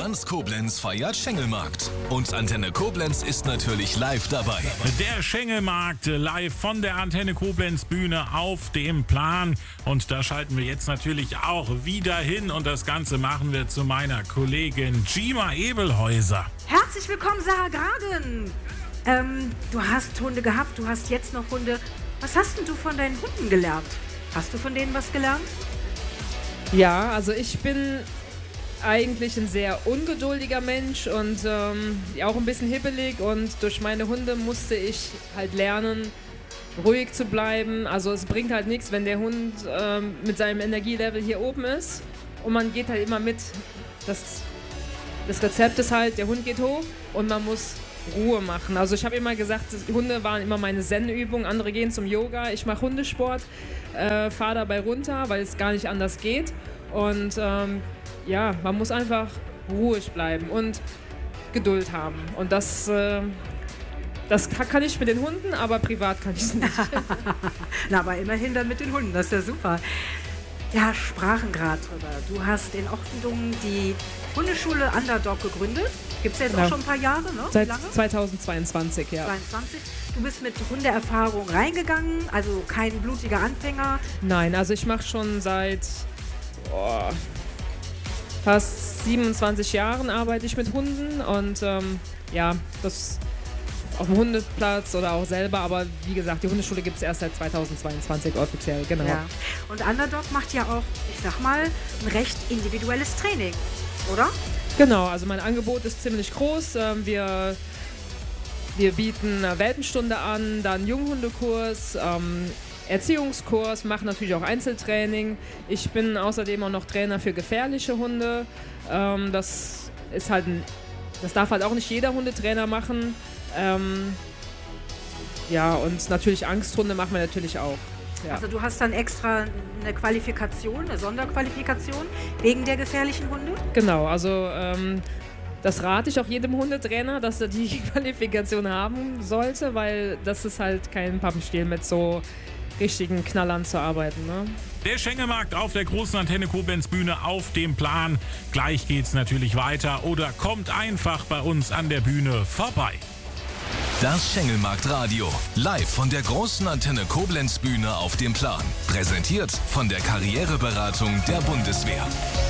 Ganz Koblenz feiert Schengelmarkt. Und Antenne Koblenz ist natürlich live dabei. Der Schengelmarkt live von der Antenne Koblenz Bühne auf dem Plan. Und da schalten wir jetzt natürlich auch wieder hin. Und das Ganze machen wir zu meiner Kollegin Gima Ebelhäuser. Herzlich willkommen, Sarah Gragen. Du hast Hunde gehabt, du hast jetzt noch Hunde. Was hast denn du von deinen Hunden gelernt? Hast du von denen was gelernt? Ja, also ich bin eigentlich ein sehr ungeduldiger Mensch und auch ein bisschen hibbelig, und durch meine Hunde musste ich halt lernen, ruhig zu bleiben. Also es bringt halt nichts, wenn der Hund mit seinem Energielevel hier oben ist und man geht halt immer mit. Das Rezept ist halt, der Hund geht hoch und man muss Ruhe machen. Also ich habe immer gesagt, Hunde waren immer meine Zen-Übung, andere gehen zum Yoga, ich mache Hundesport, fahre dabei runter, weil es gar nicht anders geht. Und ja, man muss einfach ruhig bleiben und Geduld haben. Und das kann ich mit den Hunden, aber privat kann ich es nicht. Na, aber immerhin dann mit den Hunden, das ist ja super. Ja, sprachen gerade drüber. Du hast in Ochtendungen die Hundeschule Underdog gegründet. Gibt es ja jetzt auch schon ein paar Jahre, ne? Seit 2022, ja. 22. Du bist mit Hundeerfahrung reingegangen, also kein blutiger Anfänger. Nein, also ich mache schon seit fast 27 Jahren arbeite ich mit Hunden und ja, das auf dem Hundeplatz oder auch selber, aber wie gesagt, die Hundeschule gibt es erst seit 2022 offiziell, genau. Ja. Und Underdog macht ja auch, ich sag mal, ein recht individuelles Training, oder? Genau, also mein Angebot ist ziemlich groß. Wir bieten eine Welpenstunde an, dann Junghundekurs, Erziehungskurs, machen natürlich auch Einzeltraining. Ich bin außerdem auch noch Trainer für gefährliche Hunde. Das darf halt auch nicht jeder Hundetrainer machen. Ja, und natürlich Angsthunde machen wir natürlich auch. Ja. Also du hast dann extra eine Qualifikation, eine Sonderqualifikation wegen der gefährlichen Hunde? Genau, also das rate ich auch jedem Hundetrainer, dass er die Qualifikation haben sollte, weil das ist halt kein Pappenstiel, mit so richtigen Knallern zu arbeiten. Ne? Der Schengelmarkt auf der großen Antenne Koblenz Bühne auf dem Plan. Gleich geht's natürlich weiter oder kommt einfach bei uns an der Bühne vorbei. Das Schengelmarkt-Radio. Live von der großen Antenne Koblenz Bühne auf dem Plan. Präsentiert von der Karriereberatung der Bundeswehr.